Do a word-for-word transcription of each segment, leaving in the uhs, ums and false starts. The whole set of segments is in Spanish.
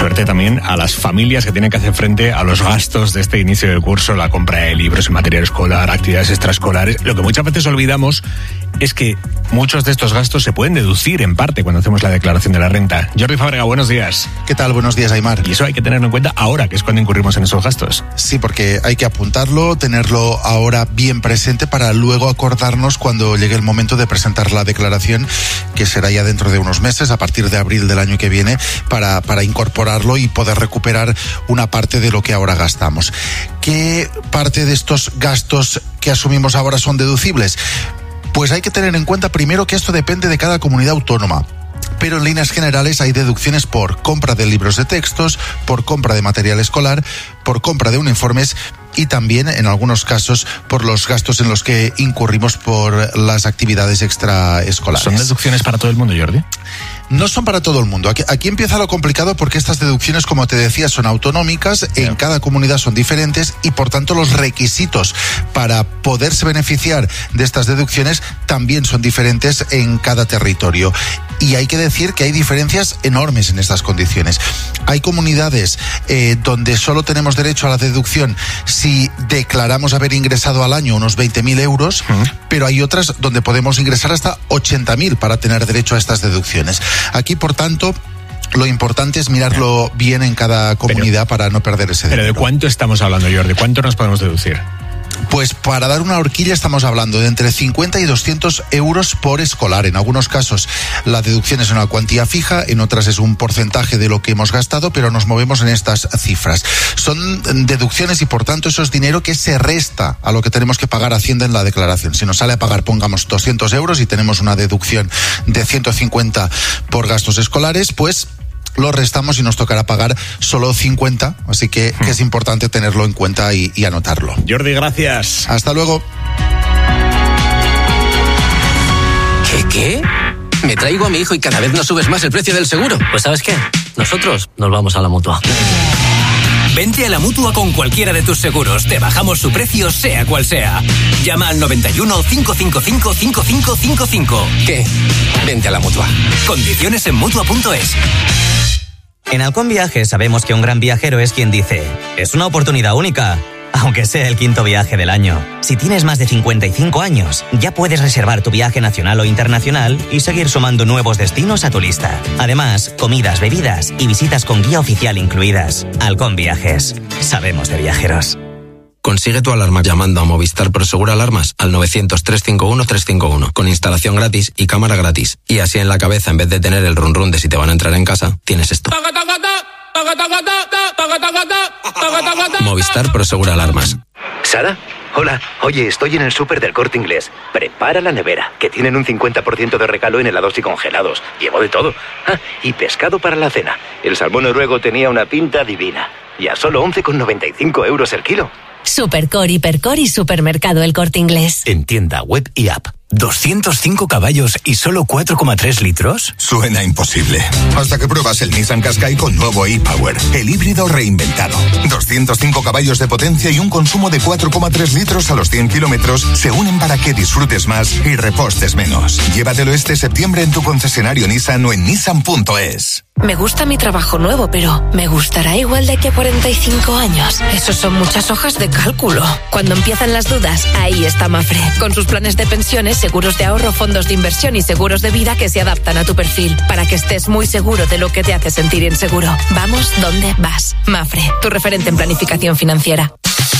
suerte también a las familias que tienen que hacer frente a los gastos de este inicio del curso, la compra de libros y material escolar, actividades extraescolares. Lo que muchas veces olvidamos es que muchos de estos gastos se pueden deducir en parte cuando hacemos la declaración de la renta. Jordi Fábrega, buenos días. ¿Qué tal? Buenos días, Aimar. Y eso hay que tenerlo en cuenta ahora, que es cuando incurrimos en esos gastos. Sí, porque hay que apuntarlo, tenerlo ahora bien presente para luego acordarnos cuando llegue el momento de presentar la declaración, que será ya dentro de unos meses, a partir de abril del año que viene, para, para incorporarlo y poder recuperar una parte de lo que ahora gastamos. ¿Qué parte de estos gastos que asumimos ahora son deducibles? Pues hay que tener en cuenta primero que esto depende de cada comunidad autónoma. Pero en líneas generales hay deducciones por compra de libros de textos, por compra de material escolar, por compra de uniformes y también, en algunos casos, por los gastos en los que incurrimos por las actividades extraescolares. ¿Son deducciones para todo el mundo, Jordi? No son para todo el mundo. Aquí, aquí empieza lo complicado porque estas deducciones, como te decía, son autonómicas, yeah. En cada comunidad son diferentes y por tanto los requisitos para poderse beneficiar de estas deducciones también son diferentes en cada territorio. Y hay que decir que hay diferencias enormes en estas condiciones. Hay comunidades eh, donde solo tenemos derecho a la deducción si declaramos haber ingresado al año unos veinte mil euros, uh-huh. Pero hay otras donde podemos ingresar hasta ochenta mil para tener derecho a estas deducciones. Aquí, por tanto, lo importante es mirarlo bien en cada comunidad pero, para no perder ese dinero. ¿Pero de cuánto estamos hablando, Jordi? ¿Cuánto nos podemos deducir? Pues para dar una horquilla estamos hablando de entre cincuenta y doscientos euros por escolar. En algunos casos la deducción es una cuantía fija, en otras es un porcentaje de lo que hemos gastado, pero nos movemos en estas cifras. Son deducciones y por tanto eso es dinero que se resta a lo que tenemos que pagar Hacienda en la declaración. Si nos sale a pagar, pongamos doscientos euros y tenemos una deducción de ciento cincuenta por gastos escolares, pues lo restamos y nos tocará pagar solo cincuenta, así que, que es importante tenerlo en cuenta y, y anotarlo. Jordi, gracias. Hasta luego. ¿Qué, qué? Me traigo a mi hijo y cada vez nos subes más el precio del seguro. Pues ¿sabes qué? Nosotros nos vamos a la Mutua. Vente a la Mutua con cualquiera de tus seguros. Te bajamos su precio, sea cual sea. Llama al noventa y uno, cinco cinco cinco, cinco cinco cinco cinco. ¿Qué? Vente a la Mutua. Condiciones en Mutua punto es. En Halcón Viajes sabemos que un gran viajero es quien dice: es una oportunidad única, aunque sea el quinto viaje del año. Si tienes más de cincuenta y cinco años, ya puedes reservar tu viaje nacional o internacional y seguir sumando nuevos destinos a tu lista. Además, comidas, bebidas y visitas con guía oficial incluidas. Halcón Viajes. Sabemos de viajeros. Consigue tu alarma llamando a Movistar Prosegur Alarmas al novecientos, trescientos cincuenta y uno, trescientos cincuenta y uno con instalación gratis y cámara gratis. Y así en la cabeza, en vez de tener el run run de si te van a entrar en casa, tienes esto. Movistar Prosegur Alarmas. ¿Sara? Hola, oye, estoy en el súper del Corte Inglés. Prepara la nevera, que tienen un cincuenta por ciento de regalo en helados y congelados. Llevo de todo. Ah, y pescado para la cena. El salmón noruego tenía una pinta divina. Y a solo once con noventa y cinco euros el kilo. Supercore, Hipercore y Supermercado El Corte Inglés. En tienda, web y app. ¿doscientos cinco caballos y solo cuatro coma tres litros? Suena imposible. Hasta que pruebas el Nissan Qashqai con nuevo e-Power, el híbrido reinventado. doscientos cinco caballos de potencia y un consumo de cuatro coma tres litros a los cien kilómetros se unen para que disfrutes más y repostes menos. Llévatelo este septiembre en tu concesionario Nissan o en nissan punto es. Me gusta mi trabajo nuevo, pero ¿me gustará igual de aquí a cuarenta y cinco años? Eso son muchas hojas de cálculo. Cuando empiezan las dudas, ahí está Mafre, con sus planes de pensiones, seguros de ahorro, fondos de inversión y seguros de vida que se adaptan a tu perfil, para que estés muy seguro de lo que te hace sentir inseguro. Vamos donde vas. Mafre, tu referente en planificación financiera.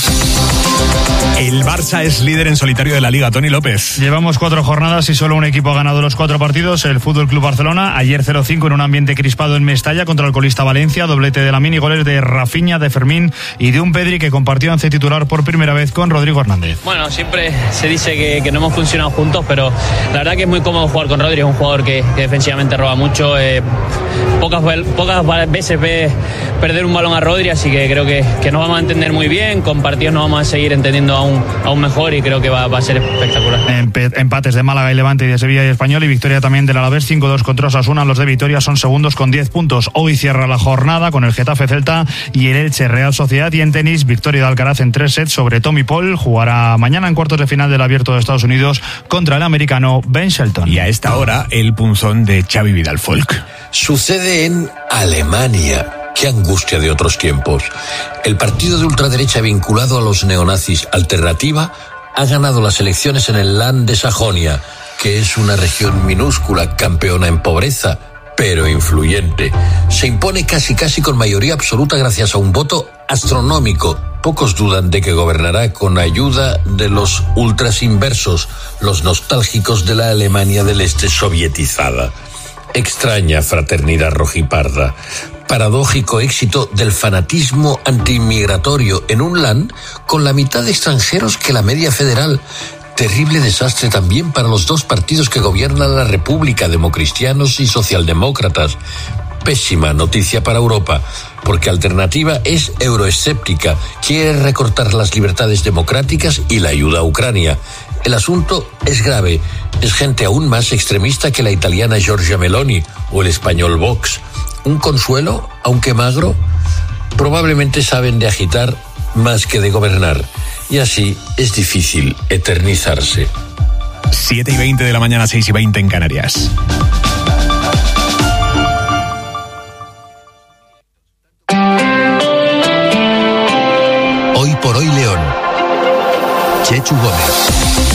El Barça es líder en solitario de la Liga. Toni López. Llevamos cuatro jornadas y solo un equipo ha ganado los cuatro partidos. El Fútbol Club Barcelona, ayer cero cinco en un ambiente crispado en Mestalla contra el colista Valencia. Doblete de Lamine y goles de Rafinha, de Fermín y de un Pedri que compartió once titular por primera vez con Rodrigo Hernández. Bueno, siempre se dice que, que no hemos funcionado juntos, pero la verdad que es muy cómodo jugar con Rodri. Es un jugador que, que defensivamente roba mucho. Eh, pocas, pocas veces ve perder un balón a Rodri, así que creo que, que nos vamos a entender muy bien. Con partidos nos vamos a seguir entendiendo aún, aún mejor y creo que va, va a ser espectacular. Empates de Málaga y Levante y de Sevilla y Español y victoria también del Alavés cinco dos contra Osasuna. Los de Vitoria son segundos con diez puntos. Hoy cierra la jornada con el Getafe Celta y el Elche Real Sociedad. Y en tenis, victoria de Alcaraz en tres sets sobre Tommy Paul. Jugará mañana en cuartos de final del Abierto de Estados Unidos contra el americano Ben Shelton. Y a esta hora el punzón de Xavi Vidal Folk. Sucede en Alemania. Qué angustia de otros tiempos. El partido de ultraderecha vinculado a los neonazis, Alternativa, ha ganado las elecciones en el Land de Sajonia, que es una región minúscula, campeona en pobreza, pero influyente. Se impone casi casi con mayoría absoluta gracias a un voto astronómico. Pocos dudan de que gobernará con ayuda de los ultras inversos, los nostálgicos de la Alemania del Este sovietizada. Extraña fraternidad rojiparda. Paradójico éxito del fanatismo antiinmigratorio en un land con la mitad de extranjeros que la media federal. Terrible desastre también para los dos partidos que gobiernan la República, democristianos y socialdemócratas. Pésima noticia para Europa, porque Alternativa es euroescéptica, quiere recortar las libertades democráticas y la ayuda a Ucrania. El asunto es grave, es gente aún más extremista que la italiana Giorgia Meloni o el español Vox. Un consuelo, aunque magro, probablemente saben de agitar más que de gobernar, y así es difícil eternizarse. siete y veinte de la mañana, seis y veinte en Canarias. Hoy por hoy León. Chechu Gómez.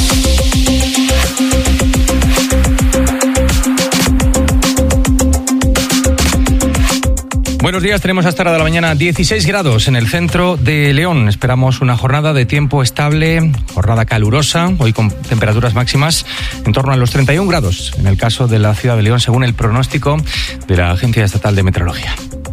Buenos días, tenemos hasta hora de la mañana dieciséis grados en el centro de León. Esperamos una jornada de tiempo estable, jornada calurosa, hoy con temperaturas máximas en torno a los treinta y un grados, en el caso de la ciudad de León, según el pronóstico de la Agencia Estatal de Meteorología.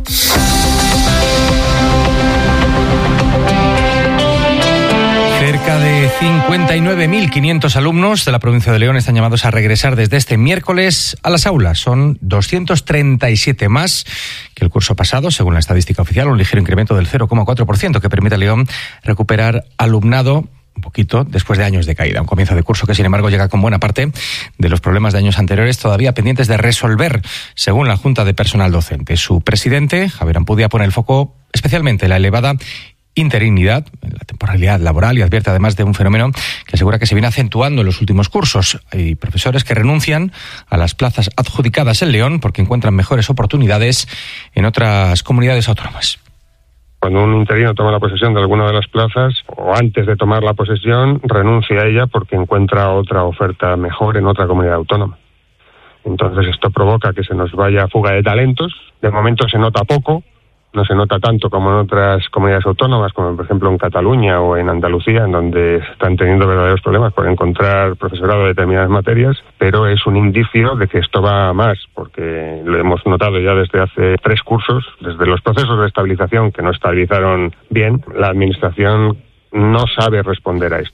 Cerca de cincuenta y nueve mil quinientos alumnos de la provincia de León están llamados a regresar desde este miércoles a las aulas. Son doscientos treinta y siete más que el curso pasado, según la estadística oficial, un ligero incremento del cero coma cuatro por ciento que permite a León recuperar alumnado un poquito después de años de caída. Un comienzo de curso que, sin embargo, llega con buena parte de los problemas de años anteriores todavía pendientes de resolver, según la Junta de Personal Docente. Su presidente, Javier Ampudia, pone el foco especialmente en la elevada interinidad, en la temporalidad laboral, y advierte además de un fenómeno que asegura que se viene acentuando en los últimos cursos. Hay profesores que renuncian a las plazas adjudicadas en León porque encuentran mejores oportunidades en otras comunidades autónomas. Cuando un interino toma la posesión de alguna de las plazas, o antes de tomar la posesión, renuncia a ella porque encuentra otra oferta mejor en otra comunidad autónoma. Entonces esto provoca que se nos vaya fuga de talentos. De momento se nota poco, no se nota tanto como en otras comunidades autónomas, como por ejemplo en Cataluña o en Andalucía, en donde están teniendo verdaderos problemas por encontrar profesorado de determinadas materias, pero es un indicio de que esto va a más, porque lo hemos notado ya desde hace tres cursos, desde los procesos de estabilización que no estabilizaron bien, la administración no sabe responder a esto.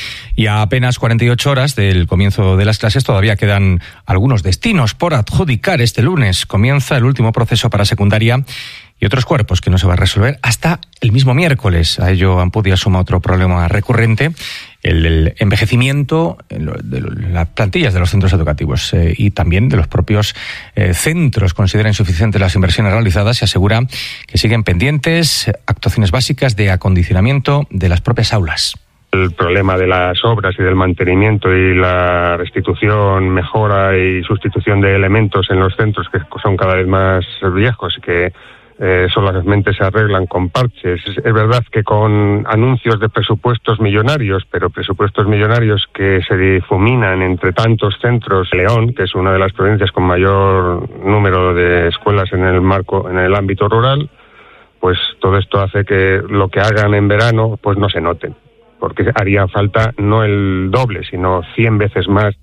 Y a apenas cuarenta y ocho horas del comienzo de las clases todavía quedan algunos destinos por adjudicar. Este lunes comienza el último proceso para secundaria y otros cuerpos que no se va a resolver hasta el mismo miércoles. A ello Ampudia suma otro problema recurrente, el, el envejecimiento de las plantillas de los centros educativos eh, y también de los propios eh, centros. Considera insuficientes las inversiones realizadas y asegura que siguen pendientes actuaciones básicas de acondicionamiento de las propias aulas. El problema de las obras y del mantenimiento y la restitución, mejora y sustitución de elementos en los centros que son cada vez más viejos y que eh, solamente se arreglan con parches. Es, es verdad que con anuncios de presupuestos millonarios, pero presupuestos millonarios que se difuminan entre tantos centros. León, que es una de las provincias con mayor número de escuelas en el marco, en el ámbito rural, pues todo esto hace que lo que hagan en verano pues no se noten, porque haría falta no el doble, sino cien veces más.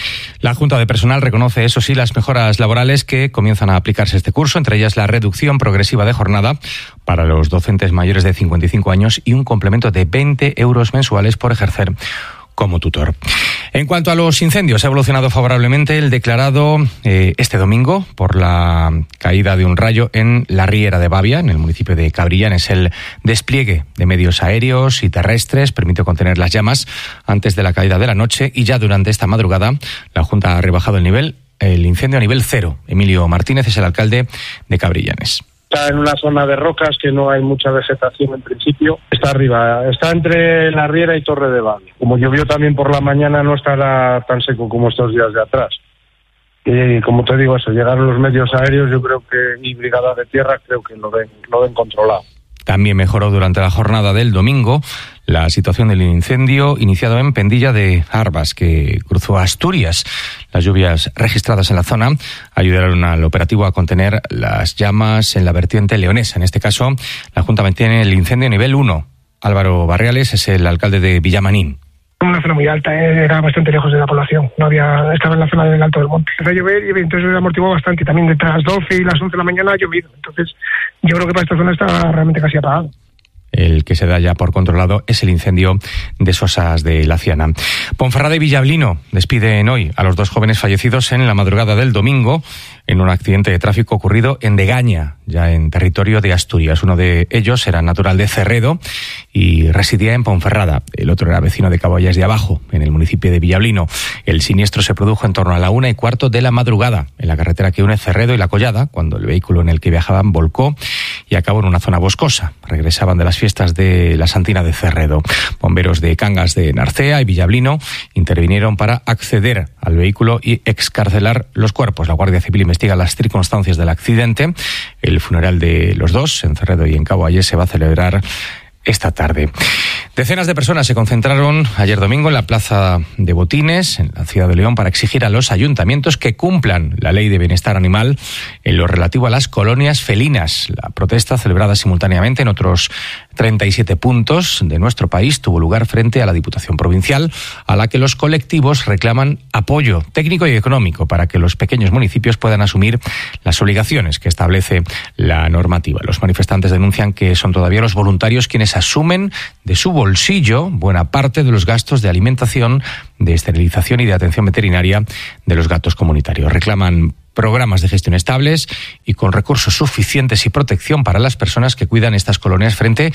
La Junta de Personal reconoce, eso sí, las mejoras laborales que comienzan a aplicarse este curso, entre ellas la reducción progresiva de jornada para los docentes mayores de cincuenta y cinco años y un complemento de veinte euros mensuales por ejercer como tutor. En cuanto a los incendios, ha evolucionado favorablemente el declarado eh, este domingo por la caída de un rayo en la Riera de Bavia, en el municipio de Cabrillanes. El despliegue de medios aéreos y terrestres permitió contener las llamas antes de la caída de la noche y ya durante esta madrugada la Junta ha rebajado el nivel, el incendio a nivel cero. Emilio Martínez es el alcalde de Cabrillanes. Está en una zona de rocas que no hay mucha vegetación en principio. Está arriba, está entre la Riera y Torre de Bavia. Como llovió también por la mañana, no estará tan seco como estos días de atrás. Y como te digo, eso, llegaron los medios aéreos, yo creo que, y brigada de tierra, creo que lo ven, lo ven controlado. También mejoró durante la jornada del domingo la situación del incendio iniciado en Pendilla de Arbas, que cruzó Asturias. Las lluvias registradas en la zona ayudaron al operativo a contener las llamas en la vertiente leonesa. En este caso, la Junta mantiene el incendio nivel uno. Álvaro Barriales es el alcalde de Villamanín. Una zona muy alta, ¿eh? Era bastante lejos de la población, no había, estaba en la zona del Alto del Monte. Empezó a llover y entonces se amortiguó bastante, y también entre las doce y las once de la mañana ha llovido, entonces yo creo que para esta zona está realmente casi apagado. El que se da ya por controlado es el incendio de Sosas de la Ciana. Ponferrada y Villablino despiden hoy a los dos jóvenes fallecidos en la madrugada del domingo en un accidente de tráfico ocurrido en Degaña, ya en territorio de Asturias. Uno de ellos era natural de Cerredo y residía en Ponferrada. El otro era vecino de Caballas de Abajo, en el municipio de Villablino. El siniestro se produjo en torno a la una y cuarto de la madrugada en la carretera que une Cerredo y La Collada, cuando el vehículo en el que viajaban volcó y acabó en una zona boscosa. Regresaban de las fiestas de la Santina de Cerredo. Bomberos de Cangas de Narcea y Villablino intervinieron para acceder al vehículo y excarcelar los cuerpos. La Guardia Civil investiga las circunstancias del accidente. El funeral de los dos, en Cerredo y en Cabo Ayés, se va a celebrar esta tarde. Decenas de personas se concentraron ayer domingo en la Plaza de Botines, en la ciudad de León, para exigir a los ayuntamientos que cumplan la ley de bienestar animal en lo relativo a las colonias felinas. La protesta, celebrada simultáneamente en otros treinta y siete puntos de nuestro país, tuvo lugar frente a la Diputación Provincial, a la que los colectivos reclaman apoyo técnico y económico para que los pequeños municipios puedan asumir las obligaciones que establece la normativa. Los manifestantes denuncian que son todavía los voluntarios quienes asumen de su bolsillo buena parte de los gastos de alimentación, de esterilización y de atención veterinaria de los gatos comunitarios. Reclaman programas de gestión estables y con recursos suficientes y protección para las personas que cuidan estas colonias frente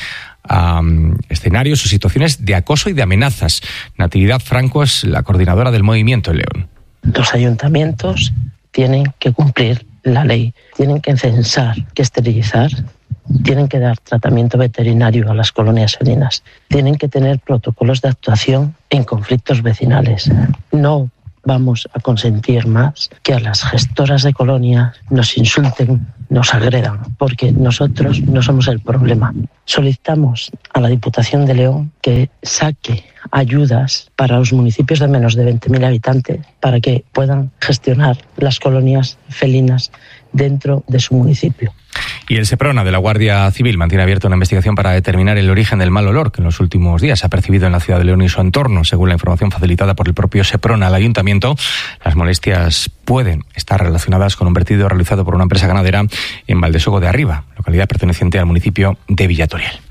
a um, escenarios o situaciones de acoso y de amenazas. Natividad Franco es la coordinadora del movimiento en León. Los ayuntamientos tienen que cumplir la ley, tienen que censar, que esterilizar, tienen que dar tratamiento veterinario a las colonias felinas, tienen que tener protocolos de actuación en conflictos vecinales. No vamos a consentir más que a las gestoras de colonias nos insulten, nos agredan, porque nosotros no somos el problema. Solicitamos a la Diputación de León que saque ayudas para los municipios de menos de veinte mil habitantes para que puedan gestionar las colonias felinas dentro de su municipio. Y el Seprona de la Guardia Civil mantiene abierta una investigación para determinar el origen del mal olor que en los últimos días se ha percibido en la ciudad de León y su entorno. Según la información facilitada por el propio Seprona al Ayuntamiento, las molestias pueden estar relacionadas con un vertido realizado por una empresa ganadera en Valdesogo de Arriba, localidad perteneciente al municipio de Villatoriel.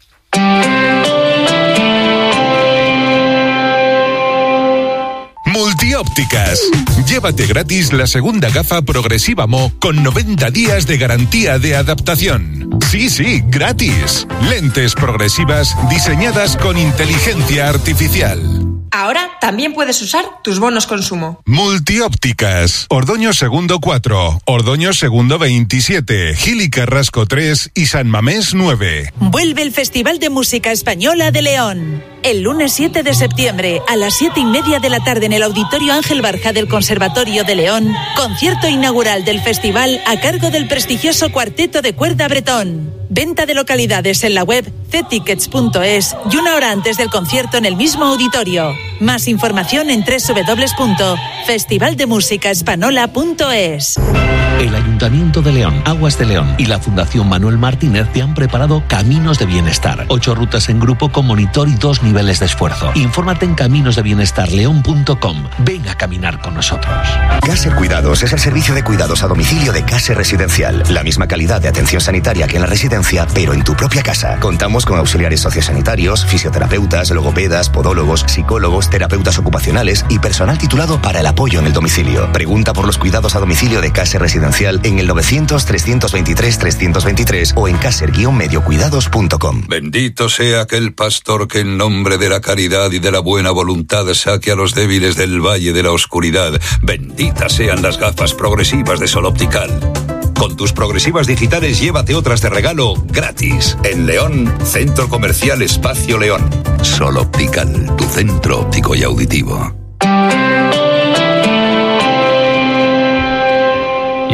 Multiópticas. Llévate gratis la segunda gafa progresiva Mo con noventa días de garantía de adaptación. Sí, sí, gratis. Lentes progresivas diseñadas con inteligencia artificial. Ahora también puedes usar tus bonos consumo. Multiópticas. Ordoño Segundo cuatro, Ordoño Segundo veintisiete, Gil y Carrasco tres y San Mamés nueve. Vuelve el Festival de Música Española de León. El lunes siete de septiembre a las siete y media de la tarde en el Auditorio Ángel Barja del Conservatorio de León, concierto inaugural del festival a cargo del prestigioso Cuarteto de Cuerda Bretón. Venta de localidades en la web c tickets punto es y una hora antes del concierto en el mismo auditorio. Más información en doble u doble u doble u punto festival de música española punto es. El Ayuntamiento de León, Aguas de León y la Fundación Manuel Martínez te han preparado Caminos de Bienestar. Ocho rutas en grupo con monitor y dos niveles de esfuerzo. Infórmate en caminos de bienestar león punto com. Ven a caminar con nosotros. Caser Cuidados es el servicio de cuidados a domicilio de Caser Residencial. La misma calidad de atención sanitaria que en la residencia, pero en tu propia casa. Contamos con auxiliares sociosanitarios, fisioterapeutas, logopedas, podólogos, psicólogos, terapeutas ocupacionales y personal titulado para el apoyo en el domicilio. Pregunta por los cuidados a domicilio de Caser Residencial en el novecientos, trescientos veintitrés, trescientos veintitrés o en caser guion mediocuidados punto com. Bendito sea aquel pastor que en nombre de la caridad y de la buena voluntad saque a los débiles del valle de la oscuridad. Benditas sean las gafas progresivas de Sol Optical. Con tus progresivas digitales llévate otras de regalo gratis. En León, Centro Comercial Espacio León. Sol Optical, tu centro óptico y auditivo.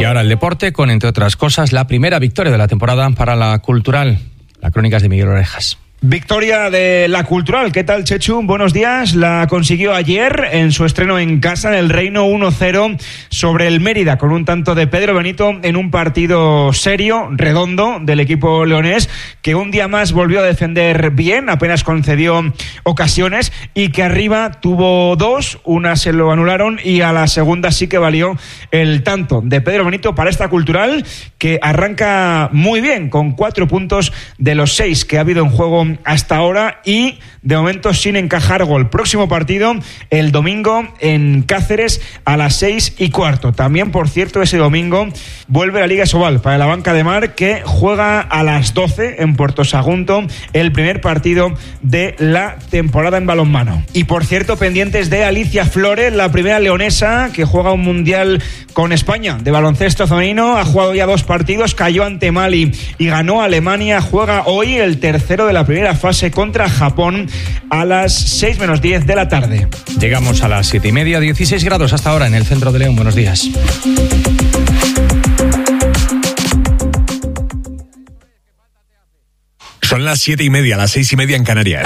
Y ahora el deporte con, entre otras cosas, la primera victoria de la temporada para la Cultural. Las crónicas de Miguel Orejas. Victoria de la Cultural. ¿Qué tal, Chechu? Buenos días. La consiguió ayer en su estreno en casa en el Reino uno cero sobre el Mérida, con un tanto de Pedro Benito en un partido serio, redondo, del equipo leonés, que un día más volvió a defender bien, apenas concedió ocasiones, y que arriba tuvo dos, una se lo anularon y a la segunda sí que valió el tanto de Pedro Benito para esta Cultural, que arranca muy bien, con cuatro puntos de los seis que ha habido en juego hasta ahora y de momento sin encajar gol. Próximo partido el domingo en Cáceres a las seis y cuarto. También, por cierto, ese domingo vuelve la Liga Sobal para la Banca de Mar, que juega a las doce en Puerto Sagunto el primer partido de la temporada en balonmano. Y por cierto, pendientes de Alicia Flores, la primera leonesa que juega un mundial con España de baloncesto femenino. Ha jugado ya dos partidos, cayó ante Mali y ganó a Alemania. Juega hoy el tercero de la primera fase contra Japón a las seis menos diez de la tarde. Llegamos a las siete y media, dieciséis grados hasta ahora en el centro de León. Buenos días. Son las siete y media, las seis y media en Canarias.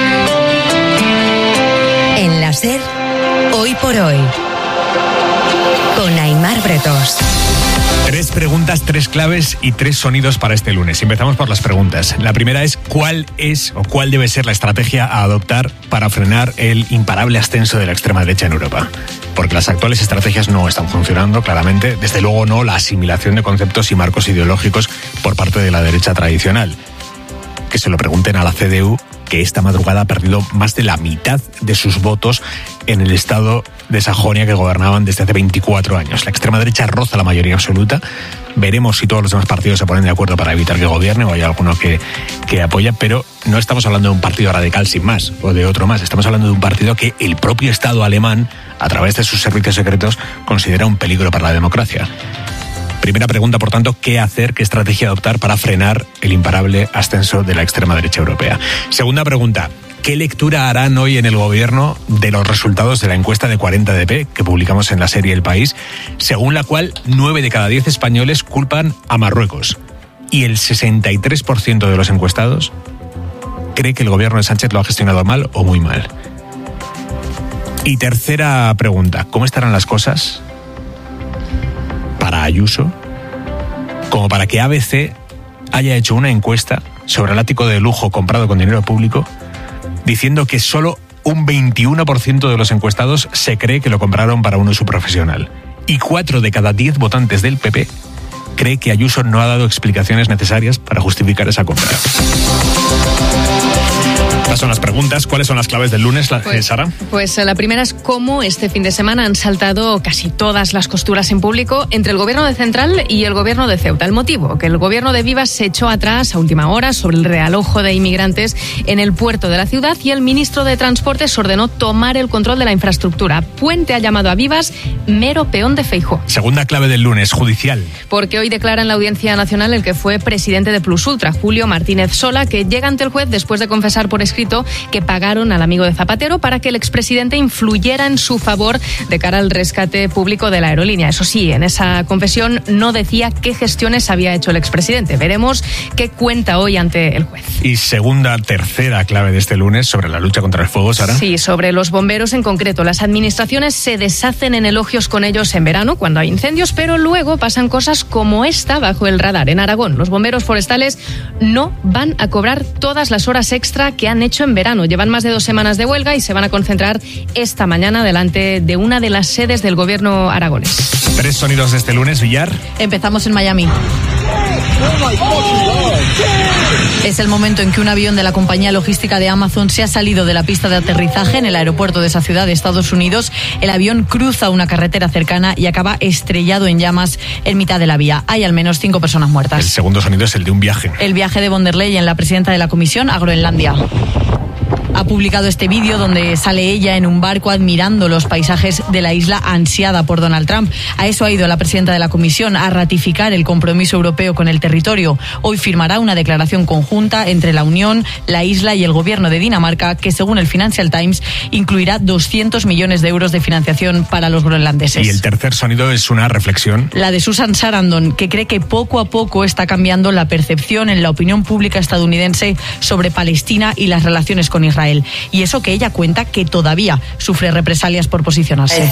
En la SER, hoy por hoy, con Aimar Bretos. Tres preguntas, tres claves y tres sonidos para este lunes. Empezamos por las preguntas. La primera es: ¿cuál es o cuál debe ser la estrategia a adoptar para frenar el imparable ascenso de la extrema derecha en Europa? Porque las actuales estrategias no están funcionando, claramente. Desde luego no la asimilación de conceptos y marcos ideológicos por parte de la derecha tradicional. Que se lo pregunten a la C D U, que esta madrugada ha perdido más de la mitad de sus votos en el estado de Sajonia, que gobernaban desde hace veinticuatro años. La extrema derecha roza la mayoría absoluta. Veremos si todos los demás partidos se ponen de acuerdo para evitar que gobierne, o hay alguno que, que apoya, pero no estamos hablando de un partido radical sin más, o de otro más. Estamos hablando de un partido que el propio Estado alemán, a través de sus servicios secretos, considera un peligro para la democracia. Primera pregunta, por tanto: ¿qué hacer, qué estrategia adoptar para frenar el imparable ascenso de la extrema derecha europea? Segunda pregunta: ¿qué lectura harán hoy en el gobierno de los resultados de la encuesta de cuarenta D P que publicamos en la serie El País, según la cual nueve de cada diez españoles culpan a Marruecos y el sesenta y tres por ciento de los encuestados cree que el gobierno de Sánchez lo ha gestionado mal o muy mal? Y tercera pregunta: ¿cómo estarán las cosas para Ayuso como para que A B C haya hecho una encuesta sobre el ático de lujo comprado con dinero público, diciendo que solo un veintiuno por ciento de los encuestados se cree que lo compraron para un uso profesional, y cuatro de cada diez votantes del P P cree que Ayuso no ha dado explicaciones necesarias para justificar esa compra? Estas son las preguntas. ¿Cuáles son las claves del lunes, pues, Sara? Pues la primera es cómo este fin de semana han saltado casi todas las costuras en público entre el gobierno de Central y el gobierno de Ceuta. El motivo: que el gobierno de Vivas se echó atrás a última hora sobre el realojo de inmigrantes en el puerto de la ciudad, y el ministro de Transportes ordenó tomar el control de la infraestructura. Puente ha llamado a Vivas mero peón de Feijóo. Segunda clave del lunes, judicial. Porque hoy declara en la Audiencia Nacional el que fue presidente de Plus Ultra, Julio Martínez Sola, que llega ante el juez después de confesar por escrito que pagaron al amigo de Zapatero para que el expresidente influyera en su favor de cara al rescate público de la aerolínea. Eso sí, en esa confesión no decía qué gestiones había hecho el expresidente. Veremos qué cuenta hoy ante el juez. Y segunda, tercera clave de este lunes sobre la lucha contra el fuego, Sara. Sí, sobre los bomberos en concreto. Las administraciones se deshacen en elogios con ellos en verano cuando hay incendios, pero luego pasan cosas como esta bajo el radar. En Aragón, los bomberos forestales no van a cobrar todas las horas extra que han hecho en verano. Llevan más de dos semanas de huelga y se van a concentrar esta mañana delante de una de las sedes del gobierno aragonés. Tres sonidos de este lunes, Villar. Empezamos en Miami. Es el momento en que un avión de la compañía logística de Amazon se ha salido de la pista de aterrizaje en el aeropuerto de esa ciudad de Estados Unidos. El avión cruza una carretera cercana y acaba estrellado en llamas en mitad de la vía. Hay al menos cinco personas muertas. El segundo sonido es el de un viaje. El viaje de von der Leyen, la presidenta de la Comisión, a Groenlandia. ha publicado este vídeo donde sale ella en un barco admirando los paisajes de la isla ansiada por Donald Trump. A eso ha ido la presidenta de la Comisión, a ratificar el compromiso europeo con el territorio. Hoy firmará una declaración conjunta entre la Unión, la isla y el gobierno de Dinamarca que, según el Financial Times, incluirá doscientos millones de euros de financiación para los groenlandeses. Y el tercer sonido es una reflexión. La de Susan Sarandon, que cree que poco a poco está cambiando la percepción en la opinión pública estadounidense sobre Palestina y las relaciones con Israel. Y eso que ella cuenta que todavía sufre represalias por posicionarse.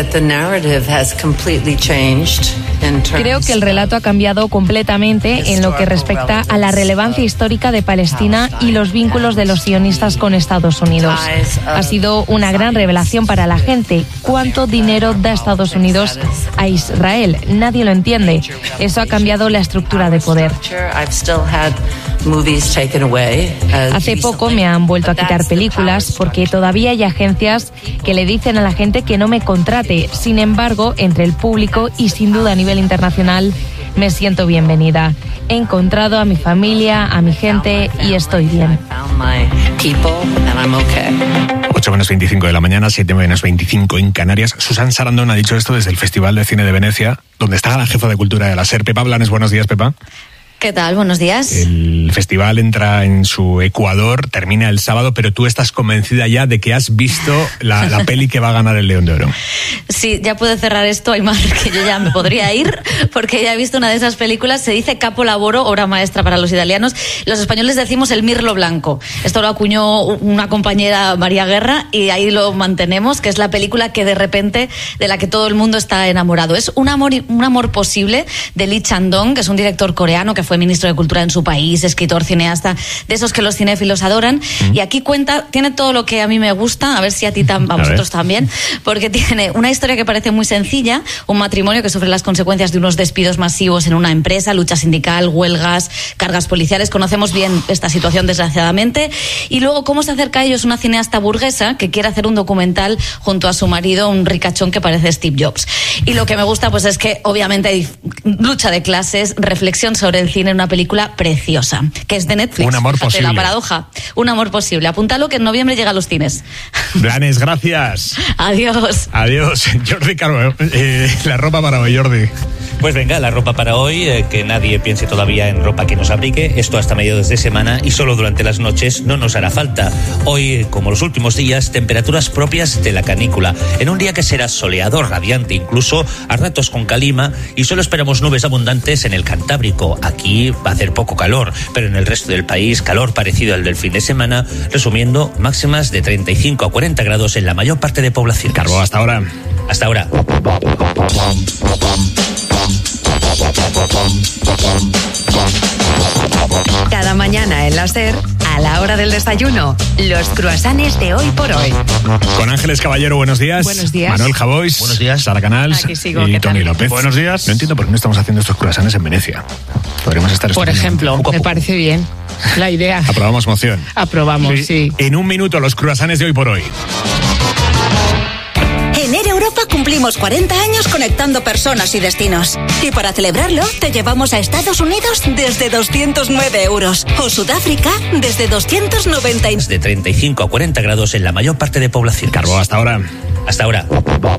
Creo que el relato ha cambiado completamente en lo que respecta a la relevancia histórica de Palestina y los vínculos de los sionistas con Estados Unidos. Ha sido una gran revelación para la gente. ¿Cuánto dinero da Estados Unidos a Israel? Nadie lo entiende. Eso ha cambiado la estructura de poder. Hace poco me han vuelto a quitar películas porque todavía hay agencias que le dicen a la gente que no me contrate. Sin embargo, entre el público y sin duda a nivel internacional, me siento bienvenida. He encontrado a mi familia, a mi gente y estoy bien. ocho menos veinticinco de la mañana, siete menos veinticinco en Canarias. Susan Sarandon ha dicho esto desde el Festival de Cine de Venecia, donde está la jefa de cultura de la SER, Pepa Blanes. Buenos días, Pepa. ¿Qué tal? Buenos días. El festival entra en su Ecuador, termina el sábado, pero tú estás convencida ya de que has visto la, la peli que va a ganar el León de Oro. Sí, ya puedo cerrar esto, Aymar, que yo ya me podría ir, porque ya he visto una de esas películas, se dice Capolavoro, obra maestra para los italianos. Los españoles decimos el mirlo blanco. Esto lo acuñó una compañera, María Guerra, y ahí lo mantenemos, que es la película que de repente, de la que todo el mundo está enamorado. Es un amor, un amor posible de Lee Chang-dong, que es un director coreano que fue ministro de Cultura en su país, escritor, cineasta, de esos que los cinéfilos adoran. Mm. Y aquí cuenta, tiene todo lo que a mí me gusta, a ver si a ti tam, a, a vosotros ver. también, porque tiene una historia que parece muy sencilla, un matrimonio que sufre las consecuencias de unos despidos masivos en una empresa, lucha sindical, huelgas, cargas policiales. Conocemos bien esta situación, desgraciadamente. Y luego, cómo se acerca a ellos una cineasta burguesa que quiere hacer un documental junto a su marido, un ricachón que parece Steve Jobs. Y lo que me gusta, pues es que obviamente hay lucha de clases, reflexión sobre el cine, una película preciosa, que es de Netflix. Un amor Fíjate, posible. La paradoja. Un amor posible. Apúntalo, que en noviembre llega a los cines. Blanes, gracias. Adiós. Adiós. Jordi Caro, eh, la ropa para hoy, Jordi. Pues venga, la ropa para hoy, eh, que nadie piense todavía en ropa que nos abrigue, esto hasta mediados de semana y solo durante las noches no nos hará falta. Hoy, como los últimos días, temperaturas propias de la canícula, en un día que será soleado, radiante, incluso a ratos con calima, y solo esperamos nubes abundantes en el Cantábrico. Aquí va a hacer poco calor, pero en el resto del país calor parecido al del fin de semana, resumiendo, máximas de treinta y cinco a cuarenta grados en la mayor parte de población. Carbo, hasta ahora. Hasta ahora. Cada mañana en la SER, a la hora del desayuno, los cruasanes de Hoy por Hoy. Con Ángeles Caballero, buenos días. Buenos días. Manuel Javois. Buenos días. Sara Canals. Aquí sigo, y ¿qué Tony tal? López. Buenos días. No entiendo por qué no estamos haciendo estos cruasanes en Venecia. Podríamos estar Por estudiando ejemplo, poco a me poco. parece bien la idea. Aprobamos moción. Aprobamos, sí. En un minuto, los cruasanes de Hoy por Hoy. En Air Europa cumplimos cuarenta años conectando personas y destinos. Y para celebrarlo, te llevamos a Estados Unidos desde doscientos nueve euros. O Sudáfrica desde doscientos noventa. De treinta y cinco a cuarenta grados en la mayor parte de población. Carbo, hasta ahora. Hasta ahora.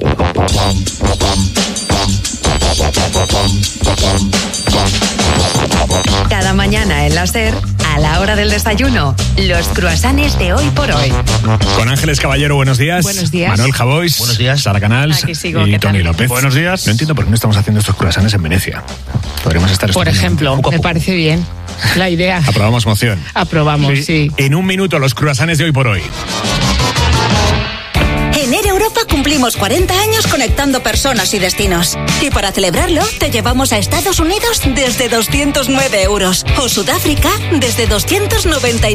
Cada mañana en la SER, a la hora del desayuno, los cruasanes de Hoy por Hoy. Con Ángeles Caballero, buenos días. Buenos días. Manuel Javois. Buenos días. Sara Canals. Aquí sigo, y ¿qué Tony tal? López. Buenos días. No entiendo por qué no estamos haciendo estos cruasanes en Venecia. Podríamos estar Por estudiando ejemplo, poco a me poco. parece bien la idea. Aprobamos moción. Aprobamos, sí. En un minuto, los cruasanes de Hoy por Hoy. En Air Europa cumplimos cuarenta años conectando personas y destinos. Y para celebrarlo, te llevamos a Estados Unidos desde doscientos nueve euros. O Sudáfrica desde doscientos noventa.